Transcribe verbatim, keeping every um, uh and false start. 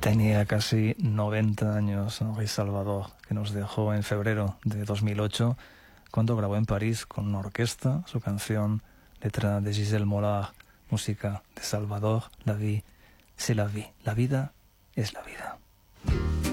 Tenía casi noventa años Henri Salvador, que nos dejó en febrero de dos mil ocho, cuando grabó en París con una orquesta su canción, letra de Gisèle Mollard, música de Salvador. La vie, c'est la vie. La vida es la vida.